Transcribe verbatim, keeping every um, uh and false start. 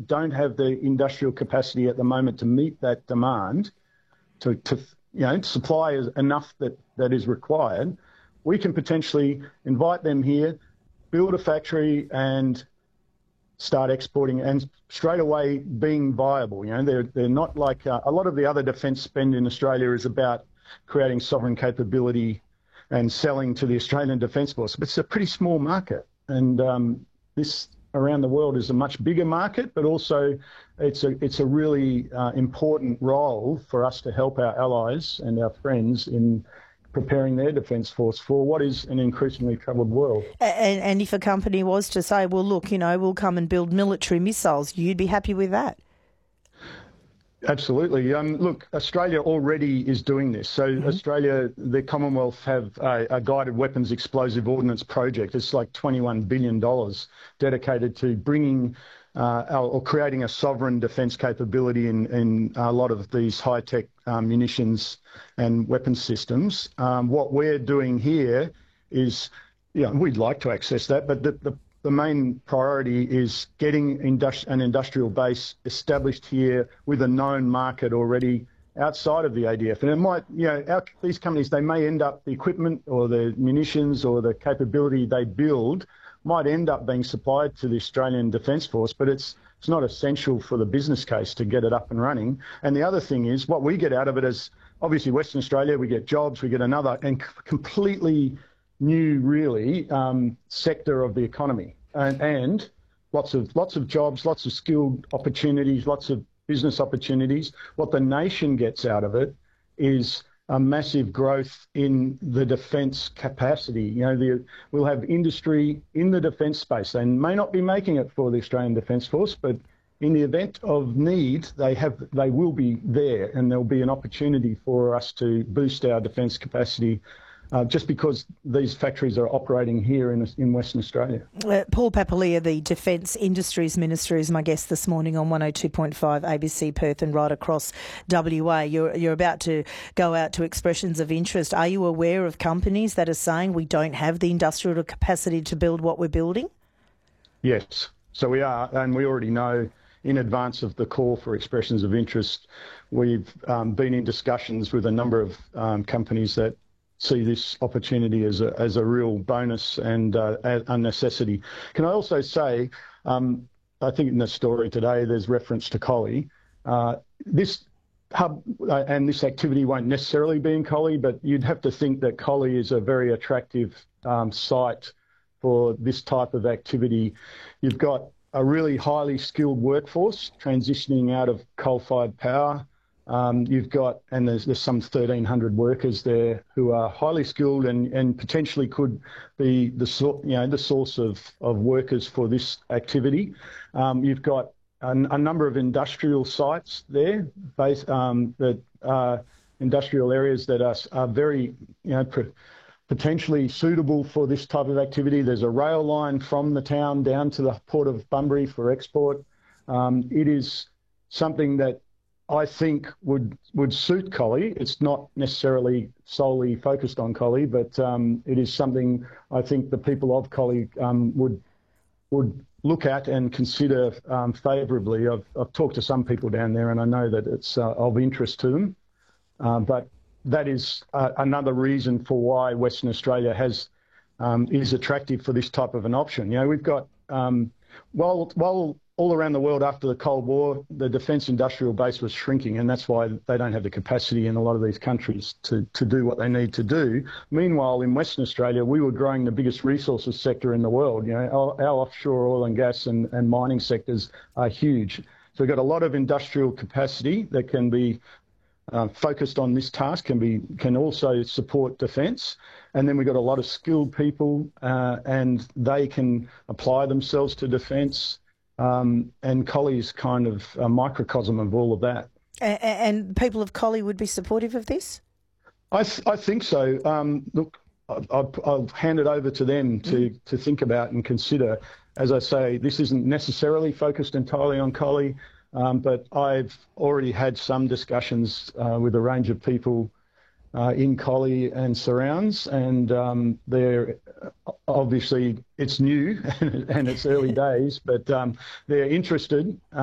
don't have the industrial capacity at the moment to meet that demand, to, to you know, supply is enough that, that is required, we can potentially invite them here, build a factory and start exporting and straight away being viable. You know, they're, they're not like uh, a lot of the other defence spend in Australia is about creating sovereign capability and selling to the Australian Defence Force. But it's a pretty small market. And um, this around the world is a much bigger market, but also it's a, it's a really uh, important role for us to help our allies and our friends in preparing their defence force for what is an increasingly troubled world. And, and if a company was to say, well, look, you know, we'll come and build military missiles, you'd be happy with that? Absolutely. Um, look, Australia already is doing this. So mm-hmm. Australia, the Commonwealth have a, a guided weapons explosive ordnance project. It's like twenty-one billion dollars dedicated to bringing uh, our, or creating a sovereign defence capability in, in a lot of these high-tech um, munitions and weapons systems. Um, what we're doing here is, you know, we'd like to access that, but the, the The main priority is getting industri- an industrial base established here with a known market already outside of the A D F. And it might, you know, our, these companies, they may end up, the equipment or the munitions or the capability they build might end up being supplied to the Australian Defence Force, but it's it's not essential for the business case to get it up and running. And the other thing is, what we get out of it is, obviously Western Australia, we get jobs, we get another and completely new, really, um, sector of the economy. And, and lots of lots of jobs, lots of skilled opportunities, lots of business opportunities. What the nation gets out of it is a massive growth in the defence capacity. You know, the, we'll have industry in the defence space. They may not be making it for the Australian Defence Force, but in the event of need, they have they will be there, and there'll be an opportunity for us to boost our defence capacity. Uh, just because these factories are operating here in in Western Australia. Uh, Paul Papalia, the Defence Industries Minister, is my guest this morning on one oh two point five A B C Perth and right across W A. You're, you're about to go out to expressions of interest. Are you aware of companies that are saying we don't have the industrial capacity to build what we're building? Yes, so we are, and we already know in advance of the call for expressions of interest, we've um, been in discussions with a number of um, companies that see this opportunity as a, as a real bonus and uh, a necessity. Can I also say, um, I think in the story today there's reference to Collie. Uh, this hub uh, and this activity won't necessarily be in Collie, but you'd have to think that Collie is a very attractive um, site for this type of activity. You've got a really highly skilled workforce transitioning out of coal-fired power. Um, you've got, and there's, there's some thirteen hundred workers there who are highly skilled and, and potentially could be the sort, you know, the source of, of workers for this activity. Um, you've got a, a number of industrial sites there, based, um, that are industrial areas that are, are very, you know, pr- potentially suitable for this type of activity. There's a rail line from the town down to the port of Bunbury for export. Um, it is something that I think would would suit Collie. It's not necessarily solely focused on Collie, but um, it is something I think the people of Collie um, would would look at and consider um, favourably. I've, I've talked to some people down there, and I know that it's uh, of interest to them. Uh, but that is uh, another reason for why Western Australia has um, is attractive for this type of an option. You know, we've got um, while while. all around the world after the Cold War, the defence industrial base was shrinking, and that's why they don't have the capacity in a lot of these countries to, to do what they need to do. Meanwhile, in Western Australia, we were growing the biggest resources sector in the world. You know, our, our offshore oil and gas and, and mining sectors are huge. So we've got a lot of industrial capacity that can be uh, focused on this task, can be can also support defence. And then we've got a lot of skilled people, uh, and they can apply themselves to defence. Um, and Collie is kind of a microcosm of all of that. And, and people of Collie would be supportive of this? I, th- I think so. Um, look, I'll, I'll hand it over to them to, mm. to think about and consider. As I say, this isn't necessarily focused entirely on Collie, um, but I've already had some discussions uh, with a range of people Uh, in Collie and surrounds, and um, they're obviously, it's new and it's early days, but um, they're interested.